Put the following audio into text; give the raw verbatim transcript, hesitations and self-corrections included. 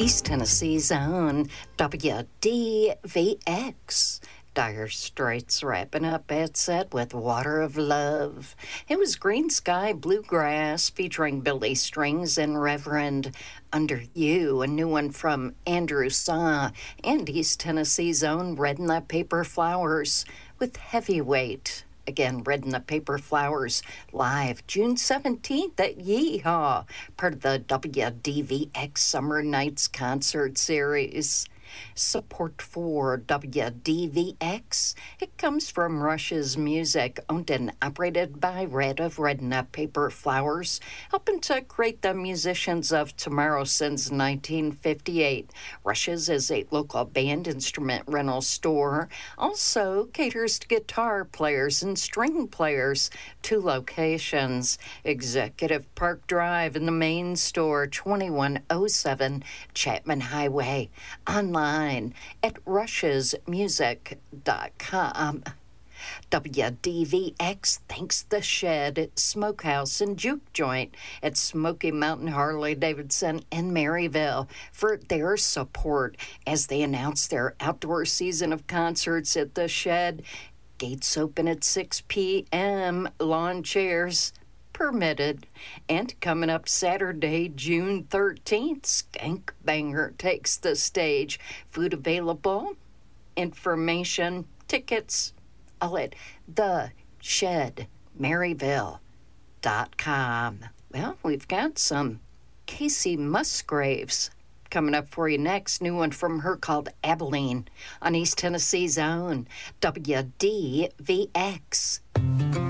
East Tennessee's own W D V X. Dire Straits wrapping up that set with Water of Love. It was Green Sky Bluegrass featuring Billy Strings and Reverend Under You, a new one from Andrew Saw, and East Tennessee's own Red in the Paper Flowers with Heavyweight. Again, Red in the Paper Flowers live June seventeenth at Yeehaw, part of the W D V X Summer Nights concert series. Support for W D V X, it comes from Rush's Music, owned and operated by Red of Red in the Paper Flowers, helping to create the musicians of tomorrow since nineteen fifty-eight. Rush's is a local band instrument rental store, also caters to guitar players and string players, two locations, Executive Park Drive in the main store, twenty-one oh seven Chapman Highway, online at rush's music dot com. W D V X thanks the Shed, Smokehouse, and Juke Joint at Smoky Mountain Harley-Davidson in Maryville for their support as they announce their outdoor season of concerts at the Shed. Gates open at six p.m., lawn chairs permitted. And coming up Saturday, June thirteenth, Skank Banger takes the stage. Food available, information, tickets, all at the shed maryville dot com. Well, we've got some Casey Musgraves coming up for you next. New one from her called Abilene on East Tennessee's own W D V X.